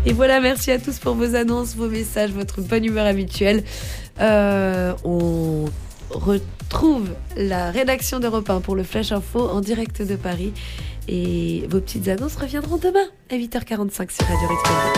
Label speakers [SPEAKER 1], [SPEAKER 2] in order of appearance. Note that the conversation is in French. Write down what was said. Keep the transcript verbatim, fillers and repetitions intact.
[SPEAKER 1] Et voilà, merci à tous pour vos annonces, vos messages, votre bonne humeur habituelle. Euh, on retrouve la rédaction d'Europe un pour le Flash Info en direct de Paris. Et vos petites annonces reviendront demain à huit heures quarante-cinq sur Radio Express.